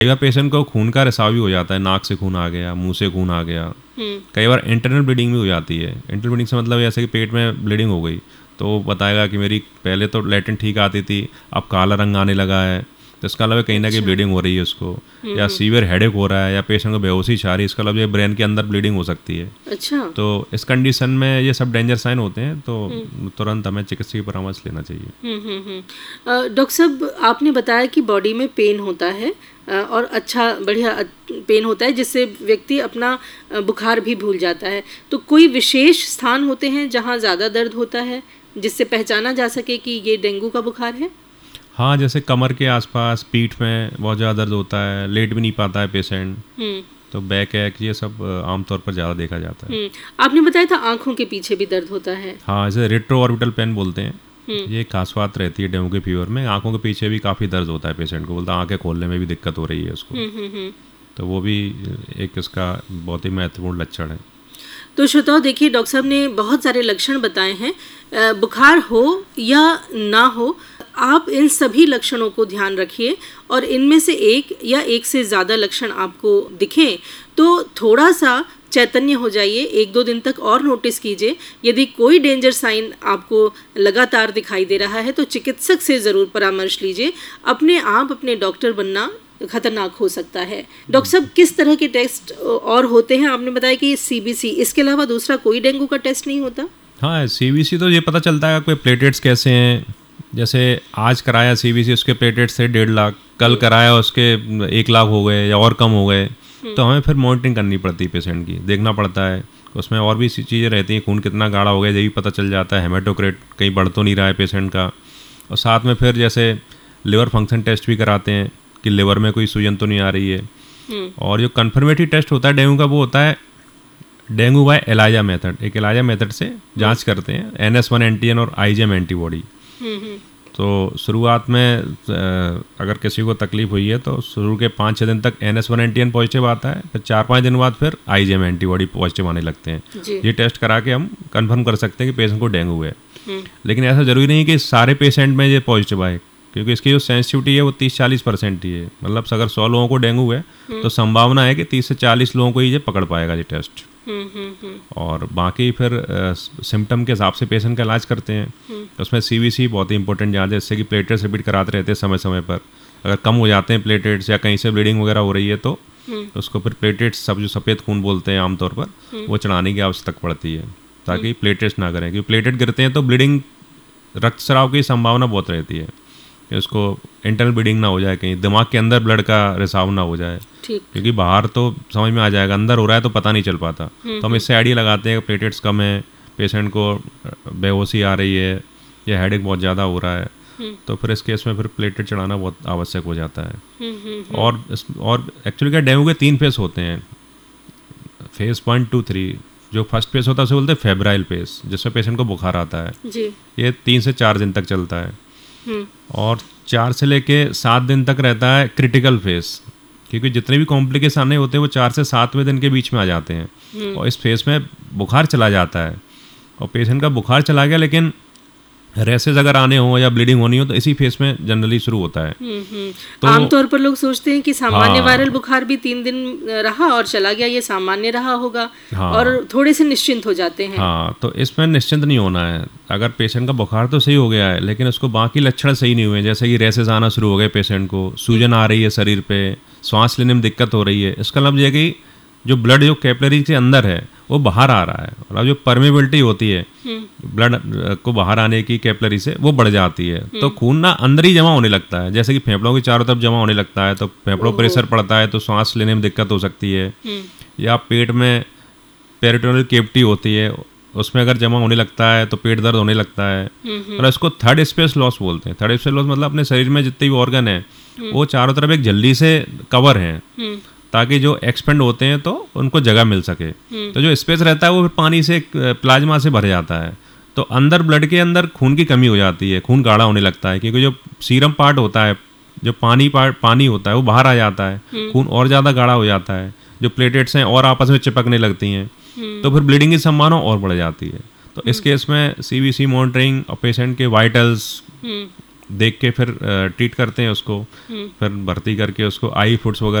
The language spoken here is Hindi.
कई बार पेशेंट को खून का रिसाव भी हो जाता है, नाक से खून आ गया, मुंह से खून आ गया। कई बार इंटरनल ब्लीडिंग भी हो जाती है। इंटरनल ब्लीडिंग से मतलब ऐसे कि पेट में ब्लीडिंग हो गई, तो वो बताएगा कि मेरी पहले तो लैटिन ठीक आती थी, अब काला रंग आने लगा है, तो इसका मतलब कहीं ना कहीं ब्लीडिंग हो रही है उसको। या सीवियर हेडेक हो रहा है, या पेशेंट को बेहोशी छा रही है, इसका मतलब ये ब्रेन के अंदर ब्लीडिंग हो सकती है। अच्छा। तो इस कंडीशन में ये सब डेंजर साइन होते हैं, तो तुरंत हमें चिकित्सकीय परामर्श लेना चाहिए। डॉक्टर साहब, आपने बताया कि बॉडी में पेन होता है और अच्छा बढ़िया पेन होता है, जिससे व्यक्ति अपना बुखार भी भूल जाता है। तो कोई विशेष स्थान होते हैं जहाँ ज़्यादा दर्द होता है, जिससे पहचाना जा सके कि ये डेंगू का बुखार है? हाँ, जैसे कमर के आसपास, पीठ में बहुत ज़्यादा दर्द होता है, लेट भी नहीं पाता है पेशेंट, तो बैक एक, ये सब आमतौर पर ज़्यादा देखा जाता है। आपने बताया था आंखों के पीछे भी दर्द होता है। हाँ, इसे रेट्रो ऑर्बिटल पेन बोलते हैं। ये खास बात रहती है डेंगू के फीवर में। आंखों के पीछे भी काफ़ी दर्द होता है पेशेंट को, बोलता है आंखें खोलने में भी दिक्कत हो रही है उसको। तो वो भी एक इसका बहुत ही महत्वपूर्ण लक्षण है। तो श्रोताओं, देखिए, डॉक्टर साहब ने बहुत सारे लक्षण बताए हैं। बुखार हो या ना हो, आप इन सभी लक्षणों को ध्यान रखिए, और इनमें से एक या एक से ज़्यादा लक्षण आपको दिखें तो थोड़ा सा चैतन्य हो जाइए, 1-2 दिन तक और नोटिस कीजिए। यदि कोई डेंजर साइन आपको लगातार दिखाई दे रहा है तो चिकित्सक से ज़रूर परामर्श लीजिए। अपने आप अपने डॉक्टर बनना खतरनाक हो सकता है। डॉक्टर साहब, किस तरह के टेस्ट और होते हैं? आपने बताया कि सीबीसी, इसके अलावा दूसरा कोई डेंगू का टेस्ट नहीं होता? हाँ, सीबीसी तो ये पता चलता है कोई प्लेटलेट्स कैसे हैं। जैसे आज कराया सीबीसी, उसके प्लेटलेट्स थे 1.5 लाख, कल कराया उसके 1 लाख हो गए या और कम हो गए, तो हमें फिर मॉनिटरिंग करनी पड़ती है पेशेंट की, देखना पड़ता है। उसमें और भी चीज़ें रहती हैं, खून कितना गाढ़ा हो गया ये भी पता चल जाता है, हेमाटोक्रिट कहीं बढ़ तो नहीं रहा है पेशेंट का। और साथ में फिर जैसे लिवर फंक्शन टेस्ट भी कराते हैं कि लिवर में कोई सूजन तो नहीं आ रही है। और जो कन्फर्मेटरी टेस्ट होता है डेंगू का, वो होता है डेंगू बाय एलाइजा मेथड। एक एलाइजा मेथड से जांच करते हैं NS1 एंटीजन और IgM एंटीबॉडी। तो शुरुआत में अगर किसी को तकलीफ हुई है तो शुरू के 5-6 दिन तक NS1 एंटीजन पॉजिटिव आता है, फिर 4-5 दिन बाद फिर IgM एंटीबॉडी पॉजिटिव आने लगते हैं। ये टेस्ट करा के हम कंफर्म कर सकते हैं कि पेशेंट को डेंगू है। लेकिन ऐसा ज़रूरी नहीं कि सारे पेशेंट में ये पॉजिटिव आए, क्योंकि इसकी जो सेंसिटिविटी है वो 30-40% ही है। मतलब अगर 100 लोगों को डेंगू है तो संभावना है कि 30 से 40 लोगों को ही ये पकड़ पाएगा ये टेस्ट। और बाकी फिर सिम्टम के हिसाब से पेशेंट का इलाज करते हैं। उसमें सीबीसी बहुत ही इंपॉर्टेंट जांच है, जिससे कि प्लेटलेट्स रिपीट कराते रहते हैं समय समय पर। अगर कम हो जाते हैं प्लेटलेट्स या कहीं से ब्लीडिंग वगैरह हो रही है तो उसको फिर प्लेटलेट्स, सब जो सफ़ेद खून बोलते हैं आमतौर पर, वो चढ़ाने की आवश्यकता पड़ती है, ताकि प्लेटलेट्स ना करें। क्योंकि प्लेटलेट गिरते हैं तो ब्लीडिंग, रक्तस्राव की संभावना बहुत रहती है कि उसको इंटरनल ब्लीडिंग ना हो जाए, कहीं दिमाग के अंदर ब्लड का रिसाव ना हो जाए। क्योंकि बाहर तो समझ में आ जाएगा, अंदर हो रहा है तो पता नहीं चल पाता। तो हम इससे आइडिया लगाते हैं कि प्लेटलेट्स कम है, पेशेंट को बेहोशी आ रही है या हेडेक बहुत ज़्यादा हो रहा है, तो फिर इस केस में फिर प्लेटलेट चढ़ाना बहुत आवश्यक हो जाता है। और एक्चुअली क्या, डेंगू के 3 फेस होते हैं, फेज 1, 2, 3। जो फर्स्ट फेस होता है उसे बोलते हैं फेब्राइल फेस, जिसमें पेशेंट को बुखार आता है जी। ये 3 से 4 दिन तक चलता है। और 4 से लेके 7 दिन तक रहता है क्रिटिकल फेस, क्योंकि जितने भी कॉम्प्लिकेशन आने होते हैं वो 4 से 7वें दिन के बीच में आ जाते हैं। और इस फेस में बुखार चला जाता है, और पेशेंट का बुखार चला गया लेकिन रेसेस अगर आने हो या ब्लीडिंग होनी हो तो इसी फेस में जनरली शुरू होता है। तो आमतौर पर लोग सोचते हैं कि सामान्य वायरल बुखार भी 3 दिन रहा और चला गया, ये सामान्य रहा होगा। और थोड़े से निश्चिंत हो जाते हैं। हाँ, तो इसमें निश्चिंत नहीं होना है। अगर पेशेंट का बुखार तो सही हो गया है लेकिन उसको बाकी लक्षण सही नहीं हुए, जैसे कि रेसेस आना शुरू हो गए, पेशेंट को सूजन आ रही है शरीर पे, श्वास लेने में दिक्कत हो रही है, इसका मतलब यह कि जो ब्लड जो कैपिलरी के अंदर है वो बाहर आ रहा है, और अब जो परमेबिलिटी होती है ब्लड को बाहर आने की कैपिलरी से, वो बढ़ जाती है। तो खून ना अंदर ही जमा होने लगता है, जैसे कि फेफड़ों की चारों तरफ जमा होने लगता है, तो फेफड़ों प्रेशर पड़ता है तो सांस लेने में दिक्कत हो सकती है। या पेट में पेरिटोनियल कैविटी होती है, उसमें अगर जमा होने लगता है तो पेट दर्द होने लगता है। और इसको थर्ड स्पेस लॉस बोलते हैं। थर्ड स्पेस लॉस मतलब अपने शरीर में जितने भी ऑर्गन है वो चारों तरफ एक झिल्ली से कवर हैं, ताकि जो एक्सपेंड होते हैं तो उनको जगह मिल सके। तो जो स्पेस रहता है वो फिर पानी से, प्लाज्मा से भर जाता है, तो अंदर ब्लड के अंदर खून की कमी हो जाती है, खून गाढ़ा होने लगता है, क्योंकि जो सीरम पार्ट होता है, जो पानी होता है वो बाहर आ जाता है, खून और ज़्यादा गाढ़ा हो जाता है, जो प्लेटलेट्स हैं और आपस में चिपकने लगती हैं, तो फिर ब्लीडिंग की संभावना और बढ़ जाती है। तो इस केस में सीबीसी मॉनिटरिंग और पेशेंट के वाइटल्स, देख के फिर ट्रीट करते हैं उसको, फिर भर्ती करके उसको आई फूड्स वगैरह